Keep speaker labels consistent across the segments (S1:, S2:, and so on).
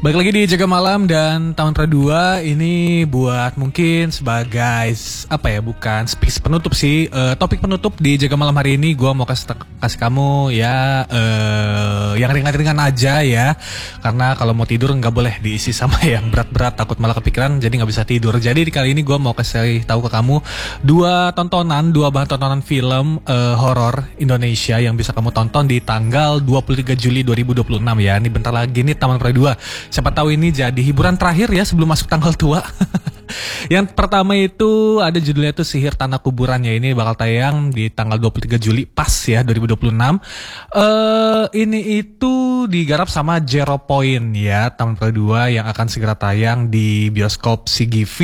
S1: Balik lagi di Jaga Malam dan tahun kedua ini buat mungkin sebagai bukan speech penutup sih, topik penutup di Jaga Malam hari ini gue mau kasih kamu ya yang ringan-ringan aja ya, karena kalau mau tidur nggak boleh diisi sama yang berat-berat, takut malah kepikiran jadi nggak bisa tidur. Jadi kali ini gue mau kasih tahu ke kamu dua bahan tontonan film horor Indonesia yang bisa kamu tonton di tanggal 23 Juli 2026 ya. Ini bentar lagi nih Taman Pura 2. Siapa tahu ini jadi hiburan terakhir ya sebelum masuk tanggal tua. Yang pertama itu ada judulnya tuh Sihir Tanah Kuburan ya. Ini bakal tayang di tanggal 23 Juli pas ya 2026. Ini itu digarap sama Zero Point ya, Taman Pura 2 yang akan segera tayang di bioskop CGV,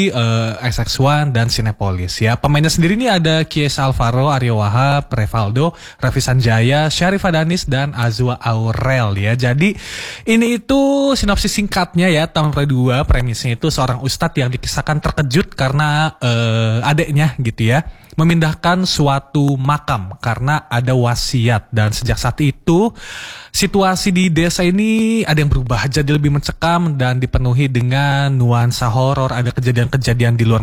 S1: XX1 dan Cinepolis ya. Pemainnya sendiri ini ada Kiesa Alvaro, Aryo Wahab, Revaldo, Raffi Sanjaya, Syarifah Danis dan Azwa Aurel ya. Jadi ini itu sinopsis singkatnya ya, Taman Pura 2. Premisnya itu seorang ustadz yang dikisahkan terkejut karena adeknya gitu ya memindahkan suatu makam karena ada wasiat, dan sejak saat itu situasi di desa ini ada yang berubah jadi lebih mencekam dan dipenuhi dengan nuansa horor. Ada kejadian-kejadian di luar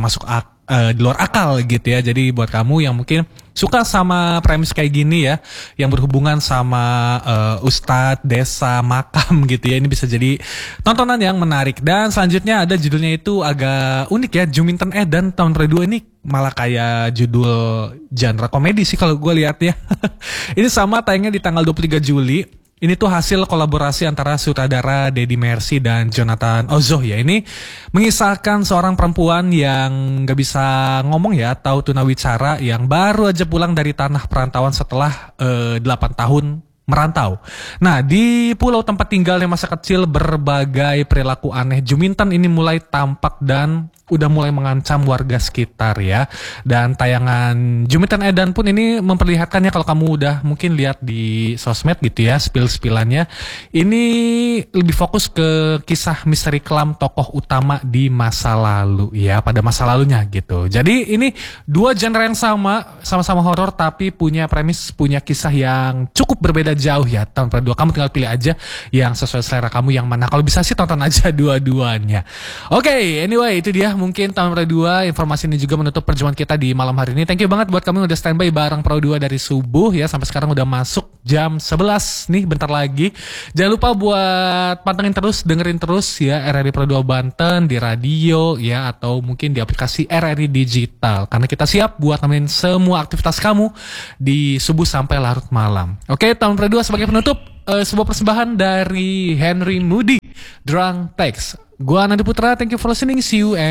S1: di luar akal gitu ya. Jadi buat kamu yang mungkin suka sama premis kayak gini ya, yang berhubungan sama ustadz, desa, makam gitu ya, ini bisa jadi tontonan yang menarik. Dan selanjutnya ada judulnya itu agak unik ya, Juminten Edan tahun 2002. Ini malah kayak judul genre komedi sih kalau gue lihat ya. Ini sama tayangnya di tanggal 23 Juli. Ini tuh hasil kolaborasi antara sutradara Deddy Mercy dan Jonathan Ozoh ya. Ini mengisahkan seorang perempuan yang gak bisa ngomong ya, atau tunawicara, yang baru aja pulang dari tanah perantauan setelah 8 tahun merantau. Nah, di pulau tempat tinggalnya masa kecil berbagai perilaku aneh Juminten ini mulai tampak dan udah mulai mengancam warga sekitar ya. Dan tayangan Juminten Edan pun ini memperlihatkannya, kalau kamu udah mungkin lihat di sosmed gitu ya, spill-spillannya. Ini lebih fokus ke kisah misteri kelam tokoh utama di masa lalu ya, pada masa lalunya gitu. Jadi ini dua genre yang sama-sama horor tapi punya premis, punya kisah yang cukup berbeda jauh ya. Tahun kedua kamu tinggal pilih aja yang sesuai selera kamu yang mana. Kalau bisa sih tonton aja dua-duanya. Oke, anyway itu dia mungkin Taman Pura 2. Informasi ini juga menutup perjumpaan kita di malam hari ini. Thank you banget buat kamu yang udah standby bareng Pro 2 dari subuh ya sampai sekarang udah masuk jam 11 nih bentar lagi. Jangan lupa buat pantengin terus, dengerin terus ya RRI Pro 2 Banten di radio ya, atau mungkin di aplikasi RRI Digital, karena kita siap buat nemenin semua aktivitas kamu di subuh sampai larut malam. Oke, Taman Pura 2 sebagai penutup sebuah persembahan dari Henry Moody, Drunk Text. Gua Nandi Putra, thank you for listening, see you and